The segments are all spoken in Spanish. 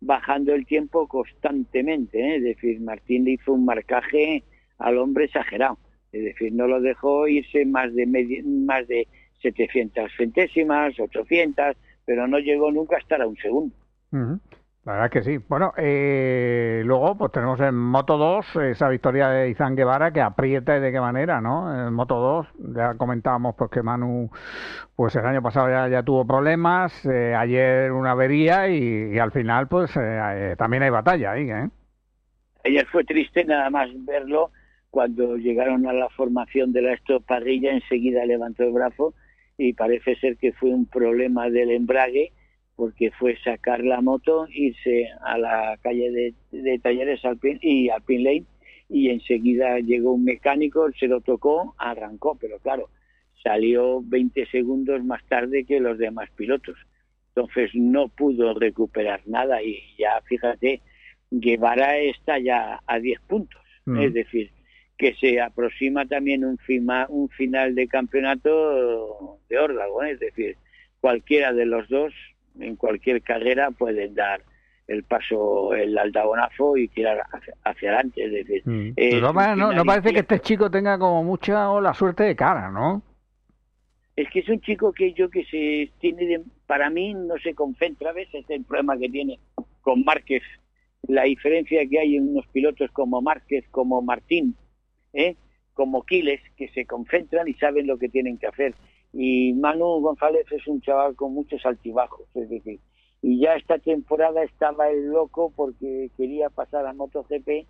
bajando el tiempo constantemente, ¿eh? Es decir, Martín le hizo un marcaje al hombre exagerado, es decir, no lo dejó irse más de 700 centésimas, 800, pero no llegó nunca a estar a un segundo. Ujú. La verdad es que sí. Bueno, luego pues tenemos en Moto 2 esa victoria de Izan Guevara que aprieta y de qué manera, ¿no? En Moto 2 ya comentábamos pues que Manu pues el año pasado ya tuvo problemas, ayer una avería y al final pues también hay batalla ahí, ¿eh? Ayer fue triste nada más verlo cuando llegaron a la formación de la parrilla, enseguida levantó el brazo y parece ser que fue un problema del embrague porque fue sacar la moto, irse a la calle de Talleres y Alpine Lane y enseguida llegó un mecánico, se lo tocó, arrancó, pero claro, salió 20 segundos más tarde que los demás pilotos. Entonces no pudo recuperar nada y ya fíjate, Guevara está ya a 10 puntos, es decir, que se aproxima también un final de campeonato de órdago, es decir, cualquiera de los dos en cualquier carrera pueden dar el paso, el aldabonazo y tirar hacia adelante, es decir, es un No final parece que este incierto. chico tenga como mucha la suerte de cara, ¿no? Es que es un chico que se tiene, para mí no se concentra, ¿ves? Este es el problema que tiene con Márquez, la diferencia que hay en unos pilotos como Márquez, como Martín, ¿eh? Como Quiles, que se concentran y saben lo que tienen que hacer. Y Manu González es un chaval con muchos altibajos, es decir, y ya esta temporada estaba el loco porque quería pasar a MotoGP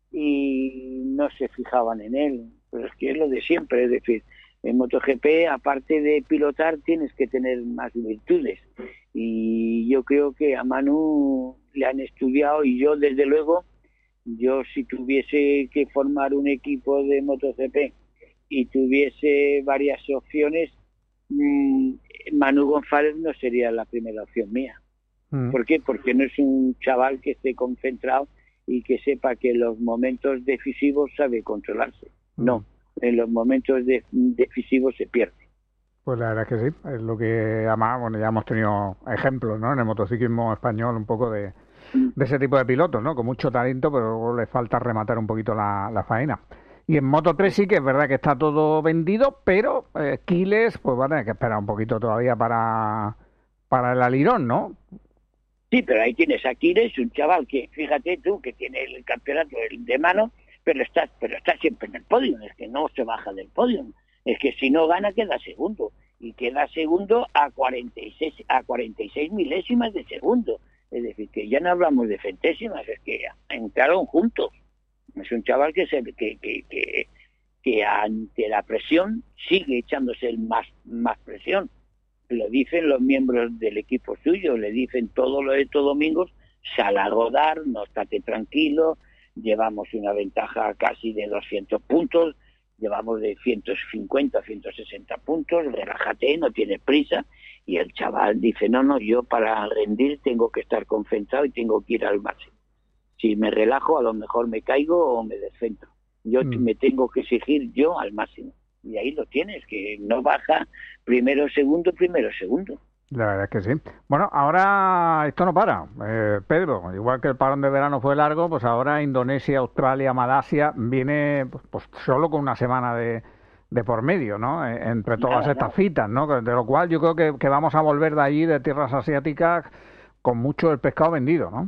y no se fijaban en él, pero es que es lo de siempre, es decir, en MotoGP, aparte de pilotar, tienes que tener más virtudes. Y yo creo que a Manu le han estudiado y yo, desde luego, yo si tuviese que formar un equipo de MotoGP y tuviese varias opciones, mmm, Manu González no sería la primera opción mía. Mm. ¿Por qué? Porque no es un chaval que esté concentrado y que sepa que en los momentos decisivos sabe controlarse. Mm. No, en los momentos decisivos se pierde. Pues la verdad es que sí, es lo que además, bueno, ya hemos tenido ejemplos, ¿no? En el motociclismo español un poco de ese tipo de pilotos, ¿no? Con mucho talento, pero luego les falta rematar un poquito la faena. Y en Moto 3 sí que es verdad que está todo vendido, pero Quiles pues va a tener que esperar un poquito todavía para el alirón, ¿no? Sí, pero ahí tienes a Aquiles, un chaval que, fíjate tú, que tiene el campeonato de mano, pero está siempre en el podio, es que no se baja del podio. Es que si no gana queda segundo, y queda segundo a 46 milésimas de segundo. Es decir, que ya no hablamos de centésimas, es que entraron juntos. Es un chaval que ante la presión sigue echándose más presión. Lo dicen los miembros del equipo suyo, le dicen todo lo de estos domingos, sal a rodar, no estate tranquilo, llevamos una ventaja casi de 200 puntos, llevamos de 150 a 160 puntos, relájate, no tienes prisa, y el chaval dice, no, yo para rendir tengo que estar concentrado y tengo que ir al máximo. Si me relajo, a lo mejor me caigo o me descentro. Yo Mm. me tengo que exigir yo al máximo. Y ahí lo tienes, que no baja primero, segundo. La verdad es que sí. Bueno, ahora esto no para, Pedro. Igual que el parón de verano fue largo, pues ahora Indonesia, Australia, Malasia viene pues solo con una semana de por medio, ¿no? Entre todas Nada, estas nada. citas, ¿no? De lo cual yo creo que vamos a volver de allí, de tierras asiáticas, con mucho el pescado vendido, ¿no?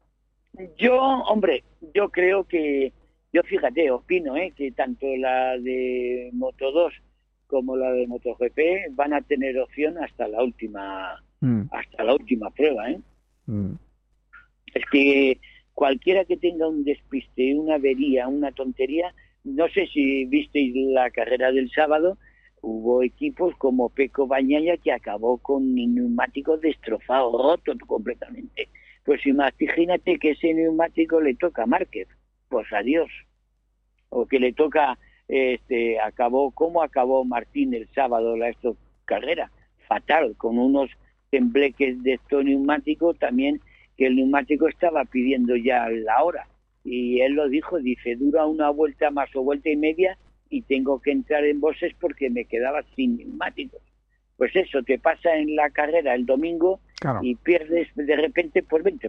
Yo creo que, yo fíjate, opino, que tanto la de Moto 2 como la de MotoGP van a tener opción Mm, hasta la última prueba, ¿eh? mm, Es que cualquiera que tenga un despiste, una avería, una tontería, no sé si visteis la carrera del sábado, hubo equipos como Pecco Bagnaia que acabó con neumáticos destrozados, rotos completamente. Pues imagínate que ese neumático le toca a Márquez, pues adiós. O que le toca, ¿cómo acabó Martín el sábado carrera? Fatal, con unos tembleques de estos neumáticos también, que el neumático estaba pidiendo ya la hora. Y él lo dijo, dice, dura una vuelta más o vuelta y media y tengo que entrar en boxes porque me quedaba sin neumáticos. Pues eso te pasa en la carrera el domingo claro. y pierdes de repente por 20